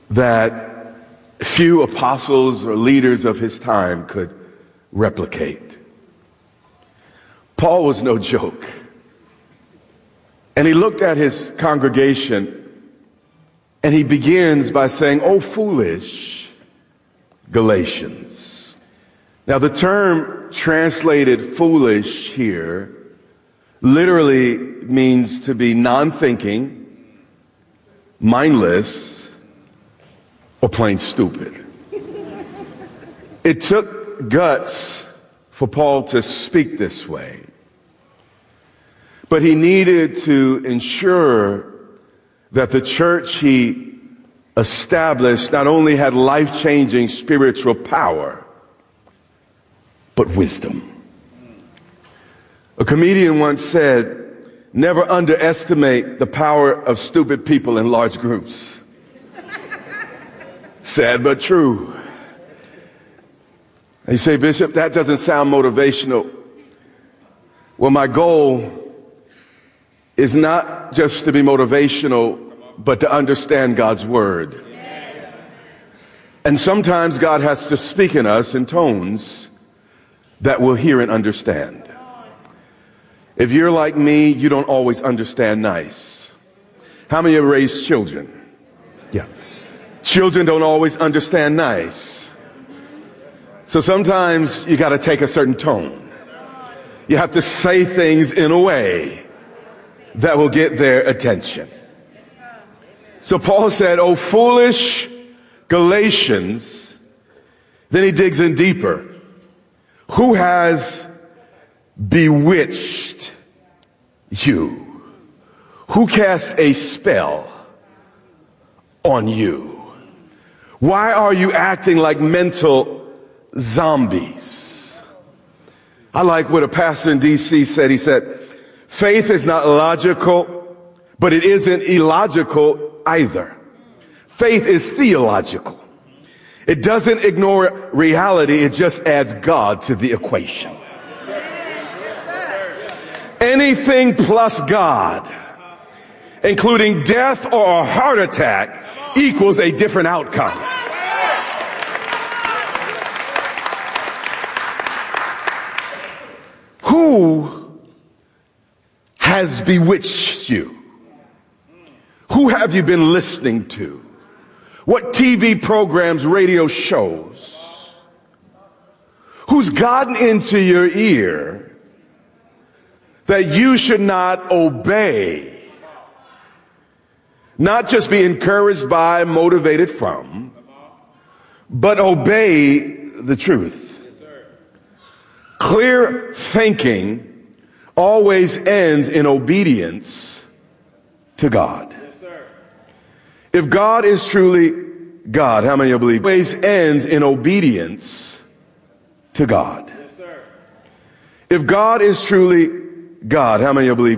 that few apostles or leaders of his time could replicate. Paul was no joke. And he looked at his congregation and he begins by saying, "O foolish Galatians." Now the term translated foolish here literally means to be non-thinking, mindless, or plain stupid. It took guts for Paul to speak this way. But he needed to ensure that the church he established not only had life-changing spiritual power, but wisdom. A comedian once said, "Never underestimate the power of stupid people in large groups." Sad but true. And you say, "Bishop, that doesn't sound motivational." Well, my goal is not just to be motivational, but to understand God's word. And sometimes God has to speak in us in tones that we'll hear and understand. If you're like me, you don't always understand nice. How many have raised children? Yeah. Children don't always understand nice. So sometimes you got to take a certain tone. You have to say things in a way that will get their attention. So Paul said, "O foolish Galatians." Then he digs in deeper. Who has bewitched you? Who cast a spell on you? Why are you acting like mental zombies? I like what a pastor in DC said. He said, "Faith is not logical, but it isn't illogical either. Faith is theological. It doesn't ignore reality. It just adds God to the equation. Anything plus God, including death or a heart attack, equals a different outcome." Who has bewitched you? Who have you been listening to? What TV programs, radio shows? Who's gotten into your ear that you should not obey? Not just be encouraged by, motivated from, but obey the truth. Clear thinking always ends in obedience to God. If God is truly God, how many of you believe? Always ends in obedience to God. If God is truly God, how many of you believe?